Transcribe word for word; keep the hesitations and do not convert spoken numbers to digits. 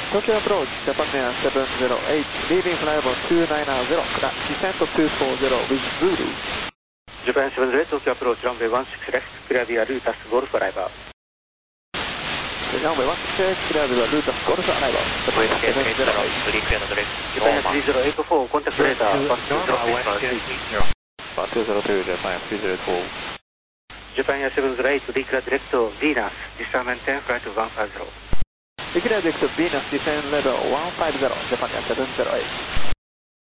Tokyo approach, Japan Air seven zero eight, leaving flyable two nine zero, descent two four zero with Zulu. Japan seven zero eight, Tokyo approach, runway one six left, clear via Lutas Golf arrival. Runway one six left, clear via Lutas Golf arrival. Japan Air seven zero eight. Japan Air three zero eight four, contact radar, bus two zero three. Bus two zero three, Japan Air three zero four. Japan Air seven zero eight, declare direct to Venus, descent maintain flight one five zero. Declare direct to Venus, descent level one five zero, Japan Air seven zero eight.